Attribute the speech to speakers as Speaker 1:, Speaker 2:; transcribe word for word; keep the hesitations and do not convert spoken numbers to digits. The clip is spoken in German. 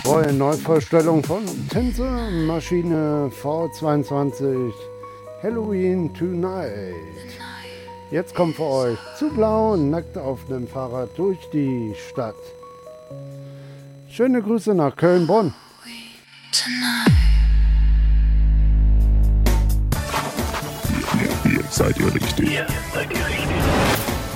Speaker 1: Neue Neuvorstellung von Tänzermaschine V zweiundzwanzig Halloween Tonight. Jetzt kommt für euch zu blau, nackt auf dem Fahrrad durch die Stadt. Schöne Grüße nach Köln-Bonn.
Speaker 2: Hier, hier seid ihr richtig. Hier seid ihr richtig.